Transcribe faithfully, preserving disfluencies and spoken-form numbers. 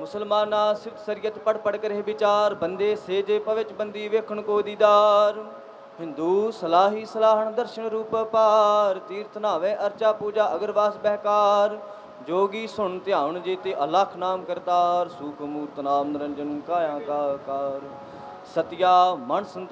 मुसलमाना सिर्फ सरियत पढ़ पढ़ कर विचार, बंदे सेजे पविच बंदी वेखण को दीदार। हिंदू सलाही सलाहन दर्शन रूप पार, तीर्थ नावे अर्चा पूजा अगरवास बहकार। जोगी सुन ध्यान जेते अलख नाम करतार, सूख मूर्त नाम निरंजन काया का आकार। सतिया मन संतोष